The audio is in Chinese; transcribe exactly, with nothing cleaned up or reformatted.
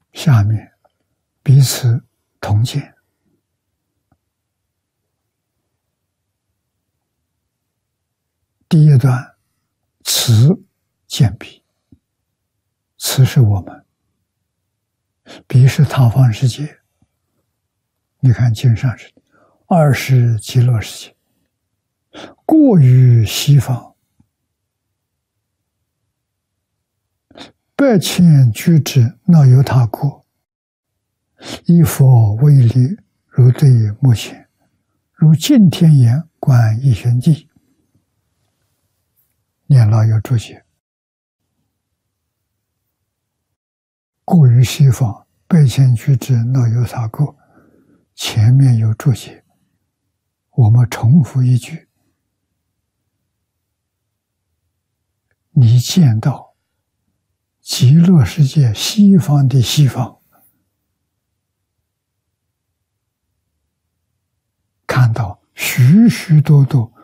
下面彼此同见。第一段，此见彼，此是我们，彼是他方世界。你看经上是二是极乐世界，过于西方，百千俱胝那由他国，以佛为例，如对目前，如净天眼观一玄记。念老有注解，过于西方，百千俱胝那由他国，前面有注解，我们重复一句：你见到极乐世界西方的西方，看到许许多多